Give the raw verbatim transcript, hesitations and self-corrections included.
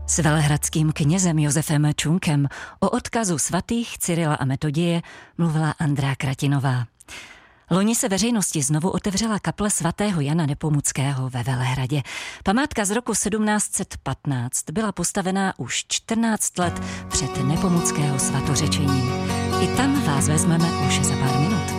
S velehradským knězem Josefem Čunkem o odkazu svatých Cyrila a Metodie mluvila Andrá Kratinová. Loni se veřejnosti znovu otevřela kaple svatého Jana Nepomuckého ve Velehradě. Památka z roku sedmnáct set patnáct byla postavená už čtrnáct let před Nepomuckého svatořečením. I tam vás vezmeme už za pár minut.